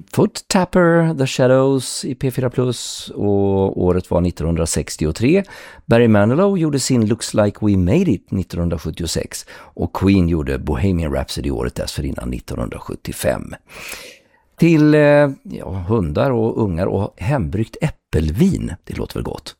Foot Tapper, The Shadows i P4 Plus, och året var 1963. Barry Manilow gjorde sin Looks Like We Made It 1976 och Queen gjorde Bohemian Rhapsody året dessförinnan 1975. Till hundar och ungar och hembryggt äppelvin, det låter väl gott.